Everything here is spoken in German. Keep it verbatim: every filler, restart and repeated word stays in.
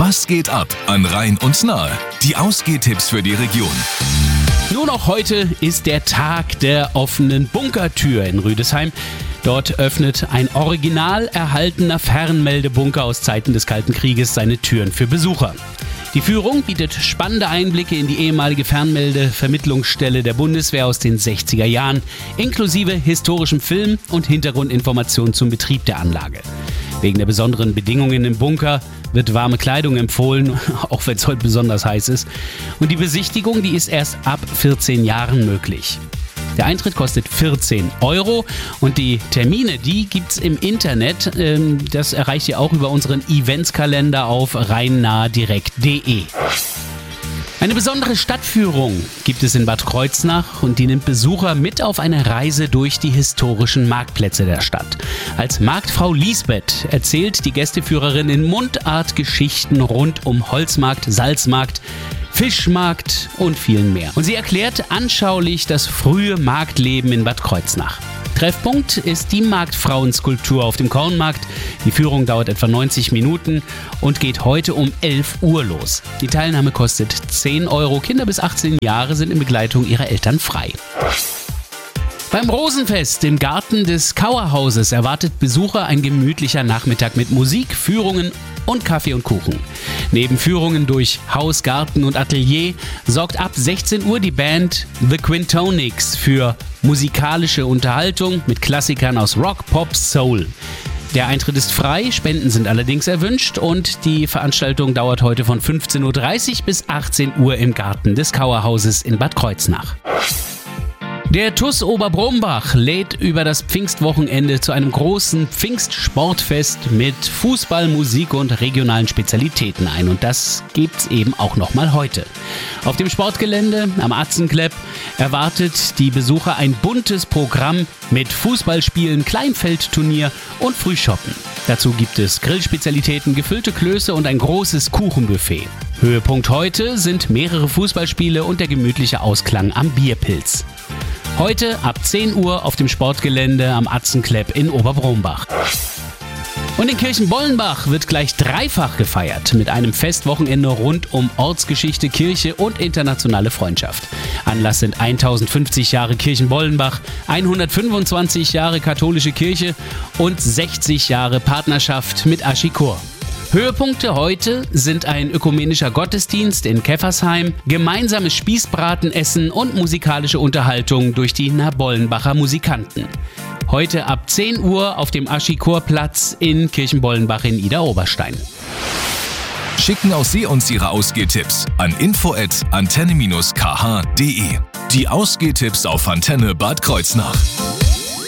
Was geht ab an Rhein und Nahe? Die Ausgehtipps für die Region. Nur noch heute ist der Tag der offenen Bunkertür in Rüdesheim. Dort öffnet ein original erhaltener Fernmeldebunker aus Zeiten des Kalten Krieges seine Türen für Besucher. Die Führung bietet spannende Einblicke in die ehemalige Fernmeldevermittlungsstelle der Bundeswehr aus den sechziger Jahren, inklusive historischem Film und Hintergrundinformationen zum Betrieb der Anlage. Wegen der besonderen Bedingungen im Bunker wird warme Kleidung empfohlen, auch wenn es heute besonders heiß ist. Und die Besichtigung, die ist erst ab vierzehn Jahren möglich. Der Eintritt kostet vierzehn Euro und die Termine, die gibt's im Internet. Das erreicht ihr auch über unseren Eventskalender auf rheinnahedirekt punkt de. Eine besondere Stadtführung gibt es in Bad Kreuznach und die nimmt Besucher mit auf eine Reise durch die historischen Marktplätze der Stadt. Als Marktfrau Lisbeth erzählt die Gästeführerin in Mundart Geschichten rund um Holzmarkt, Salzmarkt, Fischmarkt und vielen mehr. Und sie erklärt anschaulich das frühe Marktleben in Bad Kreuznach. Treffpunkt ist die Marktfrauenskulptur auf dem Kornmarkt. Die Führung dauert etwa neunzig Minuten und geht heute um elf Uhr los. Die Teilnahme kostet zehn Euro. Kinder bis achtzehn Jahre sind in Begleitung ihrer Eltern frei. Beim Rosenfest im Garten des Kauerhauses erwartet Besucher ein gemütlicher Nachmittag mit Musik, Führungen und Kaffee und Kuchen. Neben Führungen durch Haus, Garten und Atelier sorgt ab sechzehn Uhr die Band The Quintonics für musikalische Unterhaltung mit Klassikern aus Rock, Pop, Soul. Der Eintritt ist frei, Spenden sind allerdings erwünscht und die Veranstaltung dauert heute von fünfzehn Uhr dreißig bis achtzehn Uhr im Garten des Kauerhauses in Bad Kreuznach. Der T U S Oberbrombach lädt über das Pfingstwochenende zu einem großen Pfingstsportfest mit Fußball, Musik und regionalen Spezialitäten ein. Und das gibt's eben auch nochmal heute. Auf dem Sportgelände am Atzenklepp erwartet die Besucher ein buntes Programm mit Fußballspielen, Kleinfeldturnier und Frühshoppen. Dazu gibt es Grillspezialitäten, gefüllte Klöße und ein großes Kuchenbuffet. Höhepunkt heute sind mehrere Fußballspiele und der gemütliche Ausklang am Bierpilz. Heute ab zehn Uhr auf dem Sportgelände am Atzenklepp in Oberbrombach. Und in Kirchenbollenbach wird gleich dreifach gefeiert mit einem Festwochenende rund um Ortsgeschichte, Kirche und internationale Freundschaft. Anlass sind tausendfünfzig Jahre Kirchenbollenbach, hundertfünfundzwanzig Jahre katholische Kirche und sechzig Jahre Partnerschaft mit Aschikor. Höhepunkte heute sind ein ökumenischer Gottesdienst in Käffersheim, gemeinsames Spießbratenessen und musikalische Unterhaltung durch die Nabollenbacher Musikanten. Heute ab zehn Uhr auf dem Aschikorplatz in Kirchenbollenbach in Idar-Oberstein. Schicken auch Sie uns Ihre Ausgehtipps an info at antenne dash k h punkt de. Die Ausgehtipps auf Antenne Bad Kreuznach.